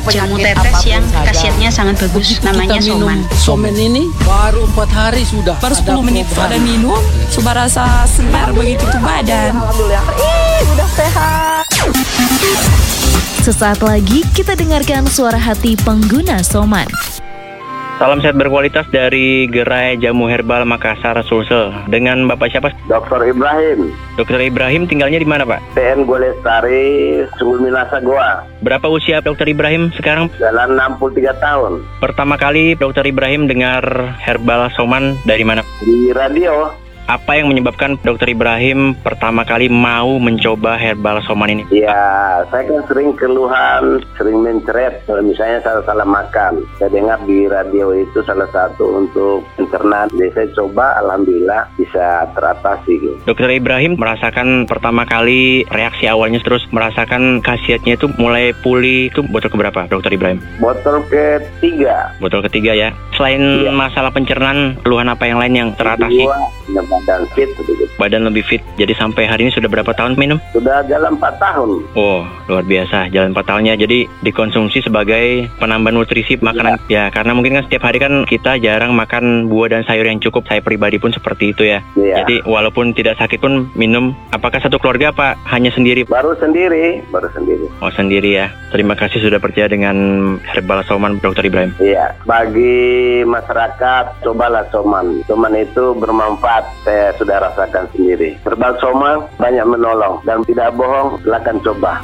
jamu tetes yang khasiatnya sangat bagus, namanya Soman. Soman ini baru 4 hari sudah. Baru 10 menit pada minum, sudah rasa segar begitu tuh badan. Alhamdulillah, udah sehat. Sesaat lagi kita dengarkan suara hati pengguna Soman. Salam sehat berkualitas dari Gerai Jamu Herbal Makassar, Sulsel. Dengan Bapak siapa? Dr. Ibrahim. Dr. Ibrahim tinggalnya di mana, Pak? PN Golestari, Sungai Minasa, Goa. Berapa usia Dr. Ibrahim sekarang? Jalan 63 tahun. Pertama kali Dr. Ibrahim dengar Herbal Soman dari mana? Di radio. Apa yang menyebabkan Dr. Ibrahim pertama kali mau mencoba Herbal Soman ini? Ya, saya kan sering keluhan, sering mencret. Misalnya saya salah makan. Saya dengar di radio itu salah satu untuk internet. Jadi saya coba, alhamdulillah bisa teratasi. Gitu. Dr. Ibrahim merasakan pertama kali reaksi awalnya, terus merasakan khasiatnya itu mulai pulih. Itu botol keberapa, Dr. Ibrahim? Botol ketiga. Botol ketiga ya. Selain masalah pencernaan, keluhan apa yang lain yang teratasi? Badan fit begitu. Badan lebih fit. Jadi sampai hari ini sudah berapa tahun minum? Sudah jalan 4 tahun. Oh, luar biasa. Jalan 4 tahunnya. Jadi dikonsumsi sebagai penambah nutrisi makanan. Ya, karena mungkin kan setiap hari kan kita jarang makan buah dan sayur yang cukup. Saya pribadi pun seperti itu ya. Jadi walaupun tidak sakit pun minum. Apakah satu keluarga apa hanya sendiri? Baru sendiri. Oh, sendiri ya. Terima kasih sudah percaya dengan Herbal Soman, Dr. Ibrahim. Iya, bagi masyarakat cobalah Soman. Soman itu bermanfaat. Saya sudah rasakan sendiri. Herbal Soman banyak menolong dan tidak bohong, silakan coba.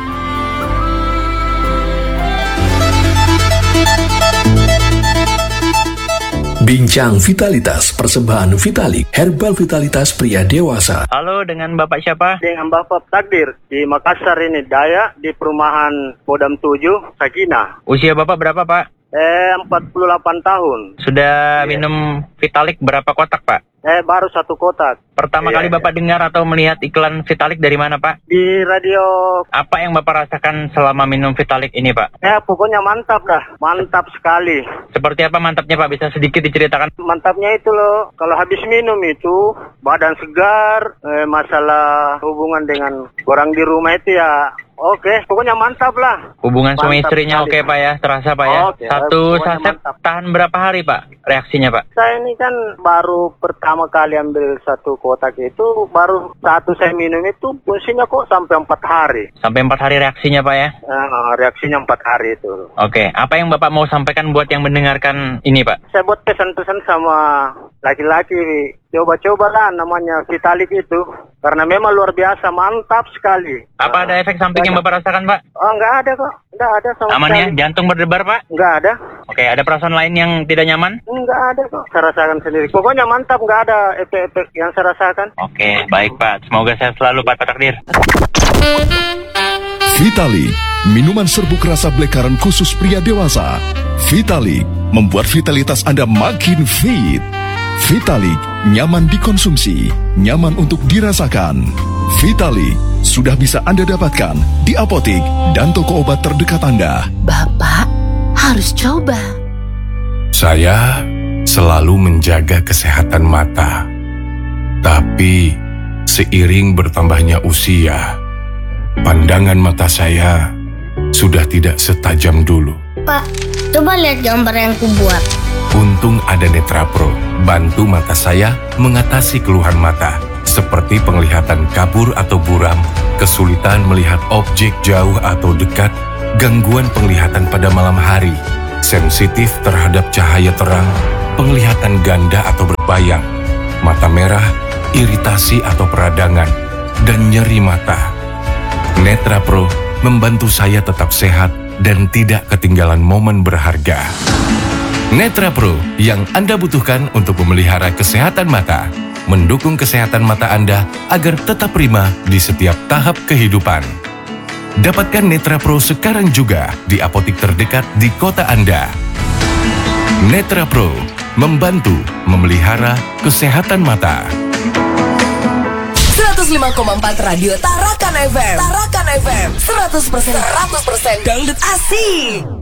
Bincang Vitalitas, persembahan Vitalik, Herbal Vitalitas pria dewasa. Halo, dengan Bapak siapa? Dengan Bapak Takdir di Makassar ini, Daya, di perumahan Kodam 7, Sakinah. Usia Bapak berapa, Pak? 48 tahun. Sudah minum Vitalik berapa kotak, Pak? Baru 1 kotak. Pertama kali Bapak dengar atau melihat iklan Vitalik dari mana, Pak? Di radio. Apa yang Bapak rasakan selama minum Vitalik ini, Pak? Pokoknya mantap dah. Mantap sekali. Seperti apa mantapnya, Pak? Bisa sedikit diceritakan? Mantapnya itu loh, kalau habis minum itu badan segar, masalah hubungan dengan orang di rumah itu ya oke, pokoknya mantap lah. Hubungan suami istrinya oke, Pak ya? Terasa, Pak ya? Oke, satu saset tahan berapa hari, Pak? Reaksinya, Pak? Saya ini kan baru pertama kali ambil 1 kotak itu, baru 1 saya minum itu fungsinya kok sampai 4 hari. Sampai 4 hari reaksinya, Pak ya? Reaksinya 4 hari itu. Oke, apa yang Bapak mau sampaikan buat yang mendengarkan ini, Pak? Saya buat pesan-pesan sama laki-laki, coba-cobalah namanya Vitalik itu. Karena memang luar biasa, mantap sekali. Apa ada efek samping yang Bapak rasakan, Pak? Oh, enggak ada kok. Enggak ada sama aman sekali. Ya? Jantung berdebar, Pak? Enggak ada. Oke, ada perasaan lain yang tidak nyaman? Enggak ada kok. Saya rasakan sendiri. Pokoknya mantap, enggak ada efek-efek yang saya rasakan. Oke, baik, Pak. Semoga sehat selalu, Pak Takdir. Vitalik, minuman serbuk rasa black-currant khusus pria dewasa. Vitalik membuat vitalitas Anda makin fit. Vitalik, nyaman dikonsumsi, nyaman untuk dirasakan. Vitalik sudah bisa Anda dapatkan di apotik dan toko obat terdekat Anda. Bapak harus coba. Saya selalu menjaga kesehatan mata. Tapi seiring bertambahnya usia, pandangan mata saya sudah tidak setajam dulu. Pak, coba lihat gambar yang kubuat. Untung ada Netra Pro, bantu mata saya mengatasi keluhan mata, seperti penglihatan kabur atau buram, kesulitan melihat objek jauh atau dekat, gangguan penglihatan pada malam hari, sensitif terhadap cahaya terang, penglihatan ganda atau berbayang, mata merah, iritasi atau peradangan, dan nyeri mata. Netra Pro membantu saya tetap sehat dan tidak ketinggalan momen berharga. Netra Pro yang Anda butuhkan untuk memelihara kesehatan mata, mendukung kesehatan mata Anda agar tetap prima di setiap tahap kehidupan. Dapatkan Netra Pro sekarang juga di apotik terdekat di kota Anda. Netra Pro membantu memelihara kesehatan mata. 105,4 Radio Tarakan FM. Tarakan FM 100% dangdut asik.